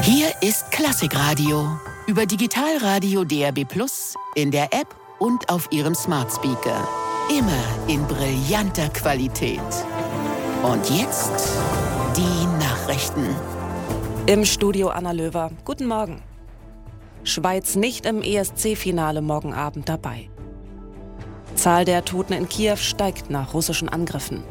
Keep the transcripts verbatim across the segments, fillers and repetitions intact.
Hier ist Klassikradio über Digitalradio D A B plus, in der App und auf Ihrem Smart Speaker. Immer in brillanter Qualität. Und jetzt die Nachrichten. Im Studio Anna Löwer. Guten Morgen. Schweiz nicht im E S C-Finale morgen Abend dabei. Zahl der Toten in Kiew steigt nach russischen Angriffen.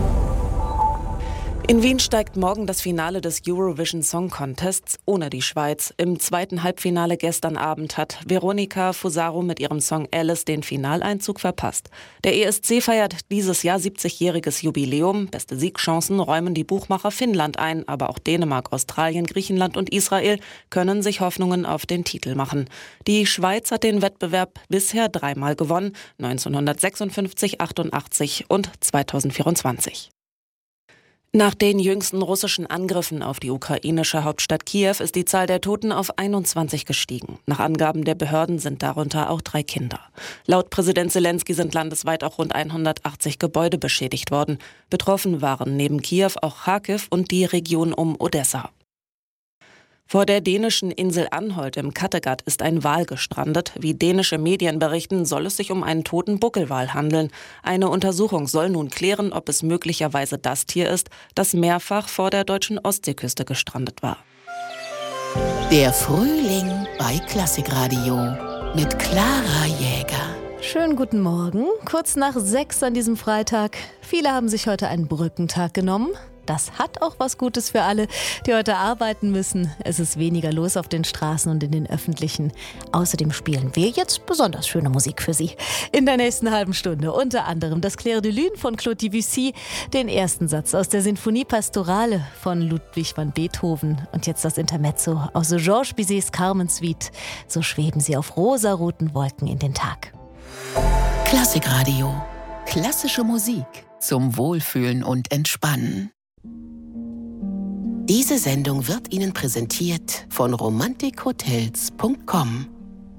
In Wien steigt morgen das Finale des Eurovision Song Contests ohne die Schweiz. Im zweiten Halbfinale gestern Abend hat Veronika Fusaro mit ihrem Song Alice den Finaleinzug verpasst. Der E S C feiert dieses Jahr siebzigjähriges Jubiläum. Beste Siegchancen räumen die Buchmacher Finnland ein, aber auch Dänemark, Australien, Griechenland und Israel können sich Hoffnungen auf den Titel machen. Die Schweiz hat den Wettbewerb bisher dreimal gewonnen, neunzehnhundertsechsundfünfzig, achtundachtzig und zweitausendvierundzwanzig. Nach den jüngsten russischen Angriffen auf die ukrainische Hauptstadt Kiew ist die Zahl der Toten auf einundzwanzig gestiegen. Nach Angaben der Behörden sind darunter auch drei Kinder. Laut Präsident Zelensky sind landesweit auch rund hundertachtzig Gebäude beschädigt worden. Betroffen waren neben Kiew auch Charkiw und die Region um Odessa. Vor der dänischen Insel Anholt im Kattegat ist ein Wal gestrandet. Wie dänische Medien berichten, soll es sich um einen toten Buckelwal handeln. Eine Untersuchung soll nun klären, ob es möglicherweise das Tier ist, das mehrfach vor der deutschen Ostseeküste gestrandet war. Der Frühling bei Klassikradio mit Clara Jäger. Schönen guten Morgen, kurz nach sechs an diesem Freitag. Viele haben sich heute einen Brückentag genommen. Das hat auch was Gutes für alle, die heute arbeiten müssen. Es ist weniger los auf den Straßen und in den öffentlichen. Außerdem spielen wir jetzt besonders schöne Musik für Sie. In der nächsten halben Stunde unter anderem das Clair de Lune von Claude Debussy, den ersten Satz aus der Sinfonie Pastorale von Ludwig van Beethoven und jetzt das Intermezzo aus Georges Bizets Carmen Suite. So schweben Sie auf rosaroten Wolken in den Tag. Klassikradio. Klassische Musik zum Wohlfühlen und Entspannen. Diese Sendung wird Ihnen präsentiert von romantik hotels punkt com.